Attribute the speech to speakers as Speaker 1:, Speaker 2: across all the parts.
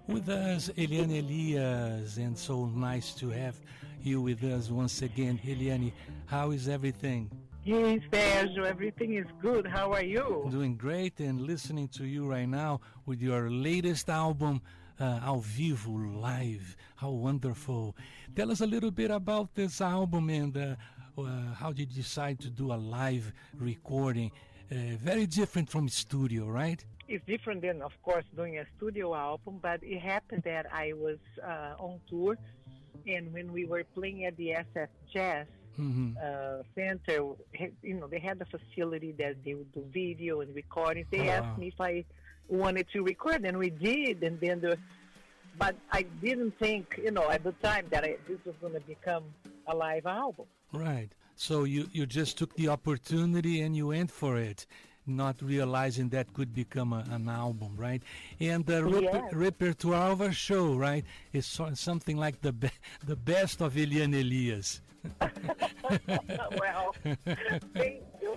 Speaker 1: With us, Eliane Elias, and so nice to have you with us once again. Eliane, how is everything?
Speaker 2: Hey, Sergio, everything is good. How are you?
Speaker 1: Doing great, and listening to you right now with your latest album, Ao Vivo, live. How wonderful. Tell us a little bit about this album and how did you decide to do a live recording? Very different from studio, right?
Speaker 2: It's different than, of course, doing a studio album, but it happened that I was on tour, and when we were playing at the SF Jazz Center, they had a facility that they would do video and recordings. They asked me if I wanted to record, and we did, and then but I didn't think, at the time that this was going to become a live album.
Speaker 1: Right. So you just took the opportunity and you went for it, not realizing that could become an album, right? And the repertoire of our show, right, is something like the best of Eliane Elias.
Speaker 2: Well, thank you.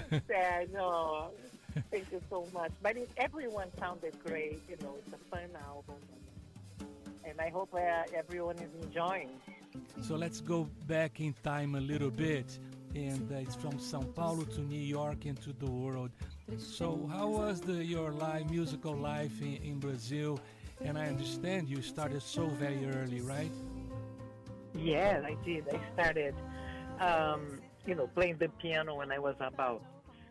Speaker 2: No, thank you so much. But everyone sounded great. It's a fun album. And I hope everyone is enjoying.
Speaker 1: So let's go back in time a little bit. And it's from São Paulo to New York and to the world. So how was your musical life in Brazil? And I understand you started so very early, right?
Speaker 2: Yeah, I did. I started, playing the piano when I was about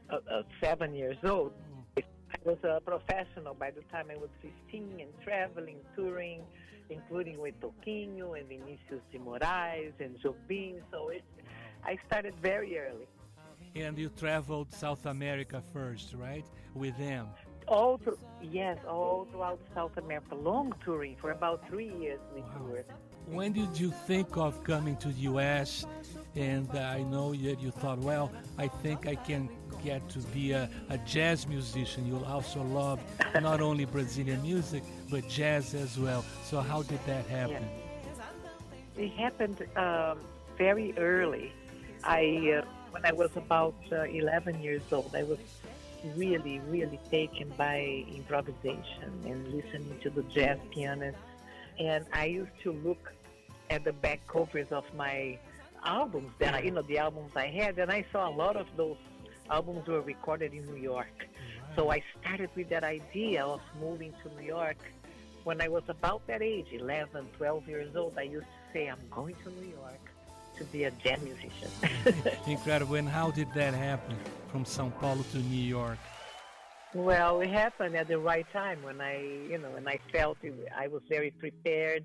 Speaker 2: 7 years old. I was a professional by the time I was 15 and traveling, touring, including with Toquinho and Vinicius de Moraes and Jobim. So I started very early.
Speaker 1: And you traveled South America first, right? With them?
Speaker 2: All throughout South America. Long touring for about 3 years we toured.
Speaker 1: When did you think of coming to the U.S.? And I know that you thought, well, I think I can get to be a jazz musician. You'll also love not only Brazilian music, but jazz as well. So how did that happen?
Speaker 2: Yeah. It happened very early. When I was about 11 years old, I was really, really taken by improvisation and listening to the jazz pianists. And I used to look at the back covers of my albums, the albums I had, and I saw a lot of those albums were recorded in New York. So I started with that idea of moving to New York. When I was about that age, 11, 12 years old, I used to say, I'm going to New York to be a jazz musician.
Speaker 1: Incredible. And how did that happen from São Paulo to New York?
Speaker 2: Well, it happened at the right time when I felt I was very prepared,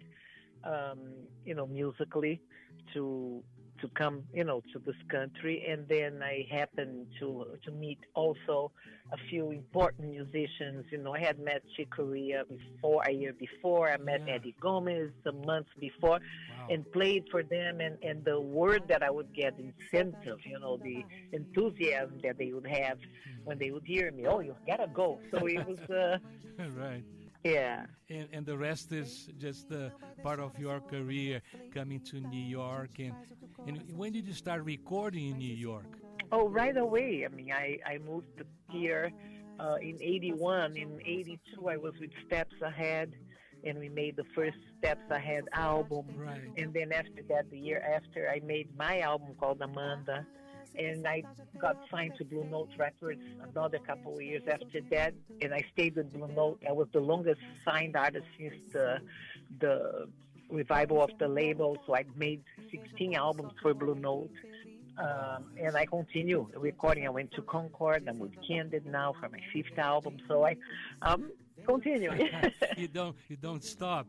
Speaker 2: musically to come, to this country. And then I happened to meet also a few important musicians. I had met Chick Corea a year before. I met Eddie Gomez a month before and played for them. And the word that I would get, incentive, the enthusiasm that they would have when they would hear me. Oh, you gotta go. So it was...
Speaker 1: right.
Speaker 2: Yeah.
Speaker 1: And the rest is just part of your career, coming to New York. And when did you start recording in New York?
Speaker 2: Oh, right away. I mean, I moved here in 81. In 82, I was with Steps Ahead, and we made the first Steps Ahead album.
Speaker 1: Right.
Speaker 2: And then after that, the year after, I made my album called Amanda. And I got signed to Blue Note Records another couple of years after that. And I stayed with Blue Note. I was the longest signed artist since the revival of the label. So I made 16 albums for Blue Note. And I continue recording. I went to Concord. I'm with Candid now for my 5th album. So I continue.
Speaker 1: You don't stop.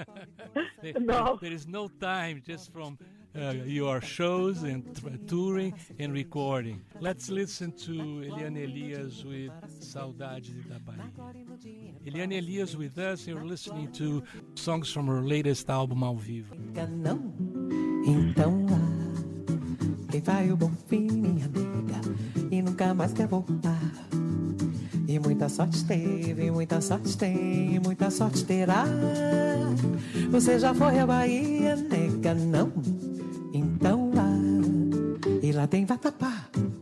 Speaker 2: No.
Speaker 1: There is no time, just from your shows and touring and recording. Let's listen to Eliane Elias with Saudade da Bahia. Eliane Elias with us. You're listening to songs from her latest album, Ao Vivo.
Speaker 3: Não, então lá, quem vai o bom fim, minha amiga, e nunca mais quer voltar. E muita sorte teve, muita sorte tem, muita sorte terá. Você já foi à Bahia, nega, não? Então lá, e lá tem vatapá,